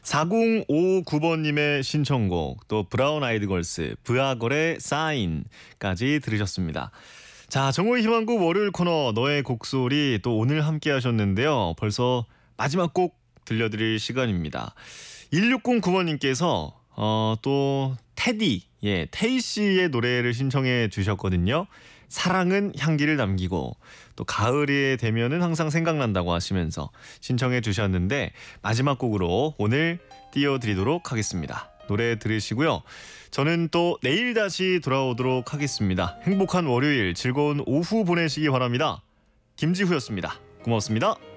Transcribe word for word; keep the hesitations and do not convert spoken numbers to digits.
사공오구 번님의 신청곡, 또 브라운 아이드 걸스 브아걸의 사인까지 들으셨습니다. 자, 정오의 희망곡 월요일 코너 너의 곡소리 또 오늘 함께 하셨는데요. 벌써 마지막 곡 들려드릴 시간입니다. 일육공구 번님께서 어, 또 테디, 예, 테이 씨의 노래를 신청해 주셨거든요. 사랑은 향기를 남기고 또 가을이 되면은 항상 생각난다고 하시면서 신청해 주셨는데 마지막 곡으로 오늘 띄워드리도록 하겠습니다. 노래 들으시고요. 저는 또 내일 다시 돌아오도록 하겠습니다. 행복한 월요일, 즐거운 오후 보내시기 바랍니다. 김지후였습니다. 고맙습니다.